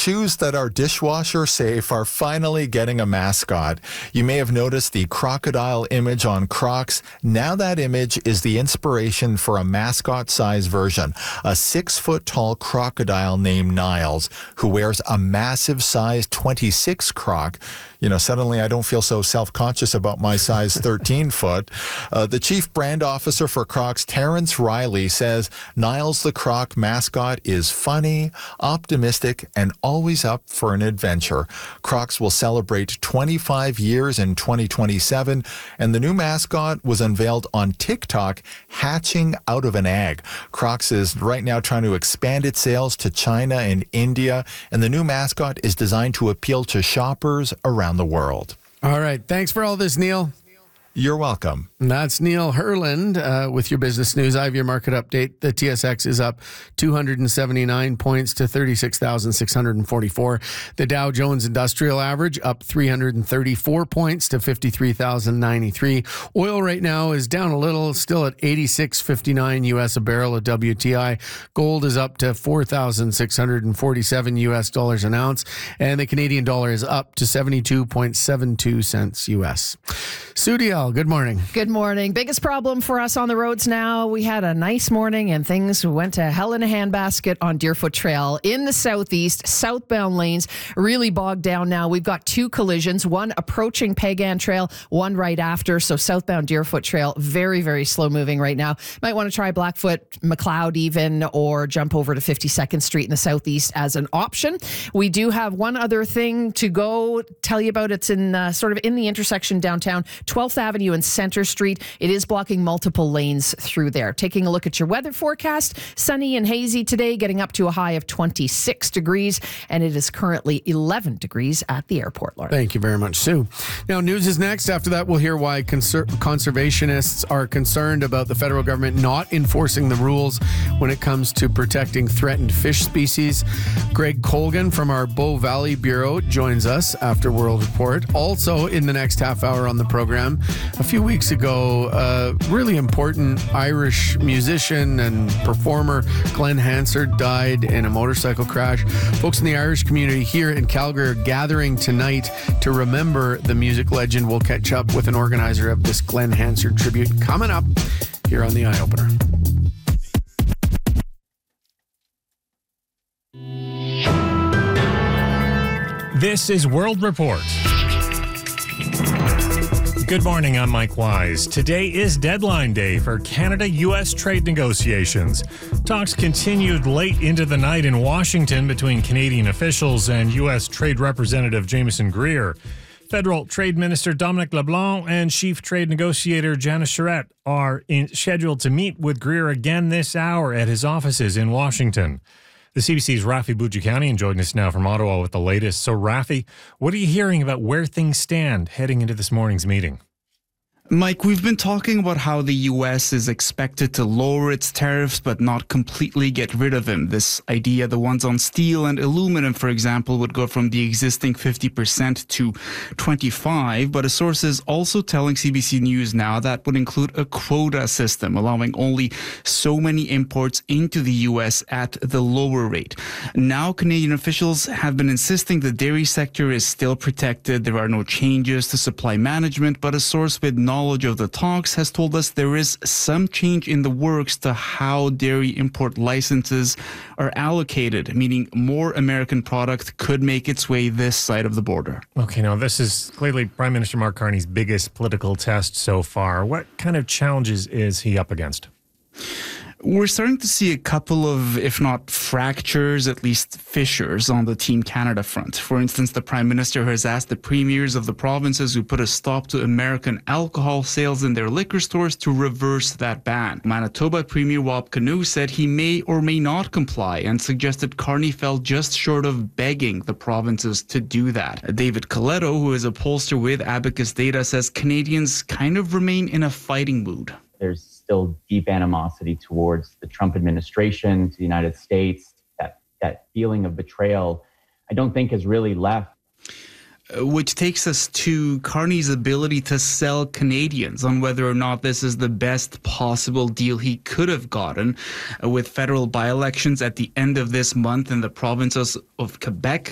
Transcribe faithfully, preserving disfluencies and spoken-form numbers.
shoes that are dishwasher safe are finally getting a mascot. You may have noticed the crocodile image on Crocs. Now that image is the inspiration for a mascot-size version, a six-foot-tall crocodile named Niles, who wears a massive size twenty-six Croc. You know, suddenly I don't feel so self-conscious about my size thirteen foot. Uh, the chief brand officer for Crocs, Terrence Riley, says Niles the Croc mascot is funny, optimistic, and always up for an adventure. Crocs will celebrate twenty-five years in twenty twenty-seven, and the new mascot was unveiled on TikTok, hatching out of an egg. Crocs is right now trying to expand its sales to China and India, and the new mascot is designed to appeal to shoppers around the world. All right. Thanks for all this, Neil. You're welcome. That's Neil Herland uh, with your business news. I have your market update. The T S X is up two hundred seventy-nine points to thirty-six thousand six hundred forty-four. The Dow Jones Industrial Average up three hundred thirty-four points to fifty-three thousand ninety-three. Oil right now is down a little, still at eighty-six fifty-nine U S a barrel of W T I. Gold is up to four thousand six hundred forty-seven U S dollars an ounce, and the Canadian dollar is up to seventy-two point seven two cents U S. Sudiel, good morning. Good morning. Biggest problem for us on the roads now. We had a nice morning and things went to hell in a handbasket on Deerfoot Trail in the southeast. Southbound lanes really bogged down now. We've got two collisions, one approaching Pagan Trail, one right after. So southbound Deerfoot Trail, very, very slow moving right now. Might want to try Blackfoot, McLeod even, or jump over to fifty-second Street in the southeast as an option. We do have one other thing to go tell you about. It's in uh, sort of in the intersection downtown, twelfth Avenue and Center Street. It is blocking multiple lanes through there. Taking a look at your weather forecast, sunny and hazy today, getting up to a high of twenty-six degrees, and it is currently eleven degrees at the airport, Lauren. Thank you very much, Sue. Now, news is next. After that, we'll hear why conser- conservationists are concerned about the federal government not enforcing the rules when it comes to protecting threatened fish species. Greg Colgan from our Bow Valley Bureau joins us after World Report. Also, in the next half hour on the program, a few weeks ago, a really important Irish musician and performer, Glenn Hansard, died in a motorcycle crash. Folks in the Irish community here in Calgary are gathering tonight to remember the music legend. We'll catch up with an organizer of this Glenn Hansard tribute coming up here on The Eye Opener. This is World Report. Good morning, I'm Mike Wise. Today is deadline day for Canada-U S trade negotiations. Talks continued late into the night in Washington between Canadian officials and U S Trade Representative Jameson Greer. Federal Trade Minister Dominic LeBlanc and Chief Trade Negotiator Janice Charette are in, scheduled to meet with Greer again this hour at his offices in Washington. The C B C's Rafi Boudjikanian joined us now from Ottawa with the latest. So, Rafi, what are you hearing about where things stand heading into this morning's meeting? Mike, we've been talking about how the U S is expected to lower its tariffs but not completely get rid of them. This idea, the ones on steel and aluminum, for example, would go from the existing fifty percent to twenty-five. But a source is also telling C B C News now that would include a quota system, allowing only so many imports into the U S at the lower rate. Now, Canadian officials have been insisting the dairy sector is still protected. There are no changes to supply management, but a source with knowledge of the talks has told us there is some change in the works to how dairy import licenses are allocated, meaning more American product could make its way this side of the border. Okay, now this is clearly Prime Minister Mark Carney's biggest political test so far. What kind of challenges is he up against? We're starting to see a couple of, if not fractures, at least fissures on the Team Canada front. For instance, the Prime Minister has asked the premiers of the provinces who put a stop to American alcohol sales in their liquor stores to reverse that ban. Manitoba Premier Wab Kinew said he may or may not comply and suggested Carney fell just short of begging the provinces to do that. David Coletto, who is a pollster with Abacus Data, says Canadians kind of remain in a fighting mood. There's still deep animosity towards the Trump administration, to the United States. That that feeling of betrayal, I don't think has really left. Which takes us to Carney's ability to sell Canadians on whether or not this is the best possible deal he could have gotten. With federal by-elections at the end of this month in the provinces of Quebec,